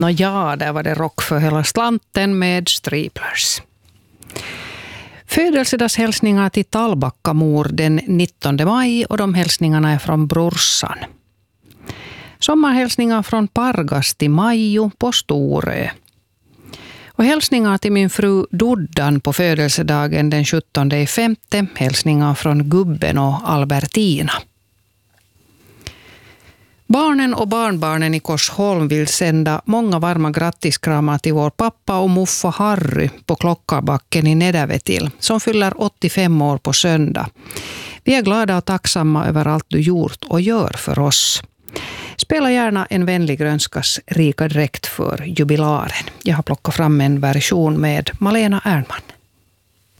Ja, där var det rock för hela slanten med Striplers. Födelsedagshälsningar till Tallbackamor den 19 maj och de hälsningarna är från brorsan. Sommarhälsningar från Pargas till Majo på Storö. Och hälsningar till min fru Doddan på födelsedagen den 17/5. Hälsningar från Gubben och Albertina. Barnen och barnbarnen i Korsholm vill sända många varma grattiskramar till vår pappa och muffa Harry på Klockarbacken i Nedervetil som fyller 85 år på söndag. Vi är glada och tacksamma över allt du gjort och gör för oss. Spela gärna en vänlig önskas rika dräkt för jubilaren. Jag har plockat fram en version med Malena Ernman.